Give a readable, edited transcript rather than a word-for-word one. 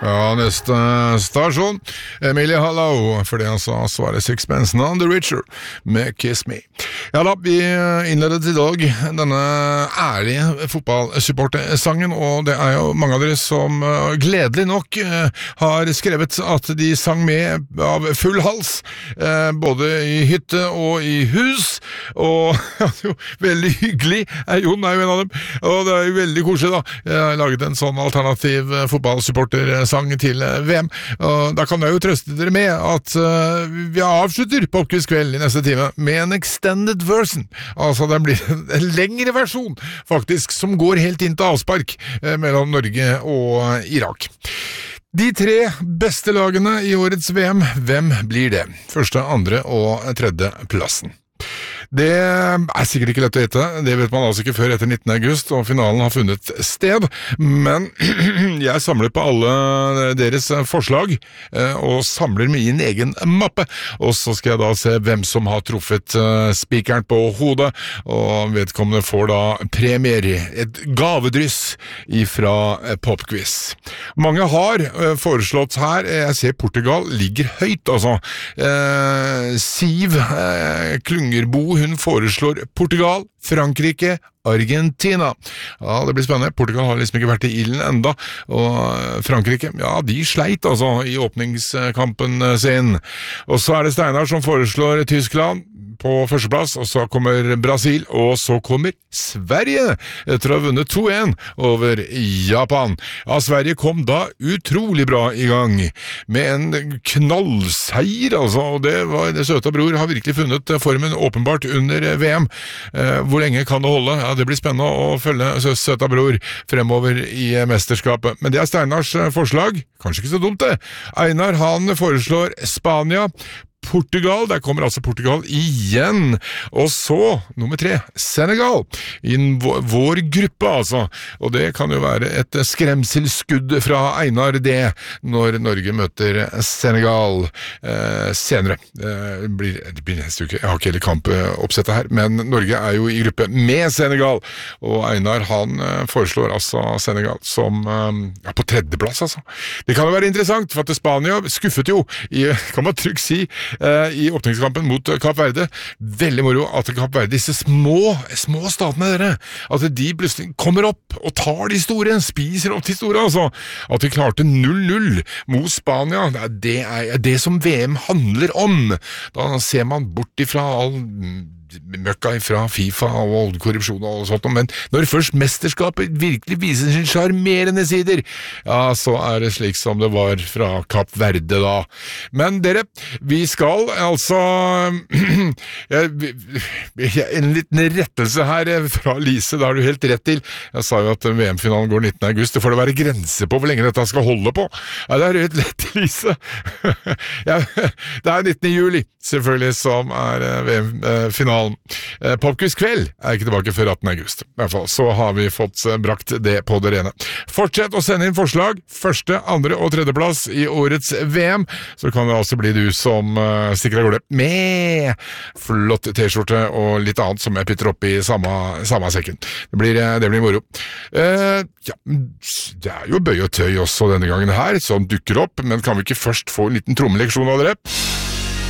Ja, neste stasjon, Emilie Hallau, for det altså svaret Sixpence None the Richer med Kiss Me. Ja da, vi innledet I dag denne ærlige fotballsupportersangen, og det jo mange av dere som gledelig nok har skrevet at de sang med av full hals, både I hytte og I hus, og jo, veldig hyggelig, Jon jo en av dem, og det jo veldig koselig da. Jeg har laget en sånn alternativ fotballsupportersang til VM, og da kan jeg jo trøste dere med at vi avslutter Popquiz-kveld I neste time med en extended version, altså det blir en lengre versjon faktisk, som går helt inn til avspark mellom Norge og Irak. De 3 beste lagene I årets VM, hvem blir det? Første, andre og tredje plassen. Det sikkert ikke lett å vite, det vet man altså ikke før etter 19. august, og finalen har funnet sted, men jeg samler på alle deres forslag, og samler med I en egen mappe, og så skal jeg da se hvem som har truffet spikeren på hodet, og vedkommende får da premier, et gavedryss ifra Popquiz. Mange har foreslått her, jeg ser Portugal ligger høyt, altså. Siv Klungerbo, hun foreslår Portugal, Frankrike, Argentina. Ja, det blir spennende. Portugal har liksom ikke vært I ilden enda, og Frankrike, ja, de sleit altså I åpningskampen sin. Og så det Steinar som foreslår Tyskland på førsteplass, og så kommer Brasil, og så kommer Sverige, etter å ha vunnet 2-1 over Japan. Ja, Sverige kom da utrolig bra I gang, med en knallseier, altså, og det søta bror har virkelig funnet formen åpenbart under VM. Hvor lenge kan det holde? Ja, det blir spennende å følge søta bror fremover I mesterskapet. Men det Steinars forslag, kanskje ikke så dumt det. Einar, han foreslår Spania, Portugal, der kommer altså Portugal igjen, og så, nummer 3, Senegal, I vår gruppe altså, og det kan jo være et skremselskudd fra Einar det, når Norge møter Senegal senere. Det blir neste uke, jeg har ikke hele kampoppsettet her, men Norge jo I gruppe med Senegal, og Einar han foreslår altså Senegal som på tredjeplass altså. Det kan jo være interessant, for at Spania skuffet jo, kan man trygt si, I åpningskampen mot Kap Verde. Veldig moro at Kap Verde, disse små statene dere, at de plutselig kommer opp og tar de store, spiser opp de store, altså. At de klarte 0-0 mot Spania, det som VM handler om. Da ser man bort ifra all møkka fra FIFA og korrupsjon og sånt, men når først mesterskapet virkelig viser sin charmerende sider, ja, så det slik som det var fra Kap Verde da. Men dere, vi skal altså en liten rettelse her fra Lise, det har du helt rett til. Jeg sa jo at VM-finalen går 19. august, det får det være grenser på hvor lenge dette skal holde på. Ja, det helt lett, Lise. Ja, det 19. juli, selvfølgelig, som VM-finalen. Popquiz-kveld ikke tilbake før 18. august. I hvert fall så har vi fått brakt det på det rene. Fortsett å sende inn forslag. Første, andre og tredje plass I årets VM. Så kan det altså bli du som stikker av gårde med flott t-skjorte og litt annet som jeg pitter opp I samme sekken. Det blir moro. Ja, det jo bøy og tøy også denne gangen her, som dukker opp, men kan vi ikke først få en liten trommeleksjon av dere?